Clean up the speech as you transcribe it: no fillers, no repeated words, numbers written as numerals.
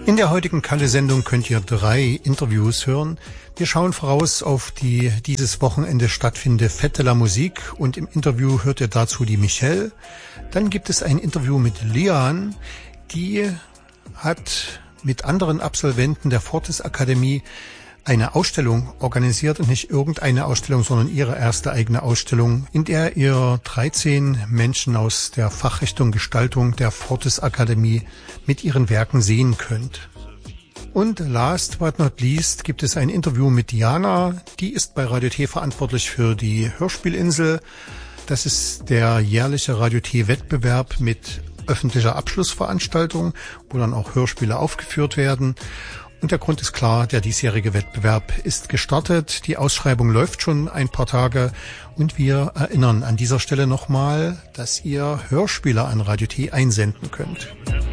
In der heutigen Kalle-Sendung könnt ihr 3 Interviews hören. Wir schauen voraus auf die dieses Wochenende stattfindende Fête de la Musique und im Interview hört ihr dazu die Michelle. Dann gibt es ein Interview mit Lian, die hat mit anderen Absolventen der Fortis Akademie eine Ausstellung organisiert und nicht irgendeine Ausstellung, sondern ihre erste eigene Ausstellung, in der ihr 13 Menschen aus der Fachrichtung Gestaltung der Fortis Akademie mit ihren Werken sehen könnt. Und last but not least gibt es ein Interview mit Diana, die ist bei Radio T verantwortlich für die Hörspielinsel. Das ist der jährliche Radio T-Wettbewerb mit öffentlicher Abschlussveranstaltung, wo dann auch Hörspiele aufgeführt werden. Und der Grund ist klar, der diesjährige Wettbewerb ist gestartet. Die Ausschreibung läuft schon ein paar Tage und wir erinnern an dieser Stelle nochmal, dass ihr Hörspiele an Radio T einsenden könnt.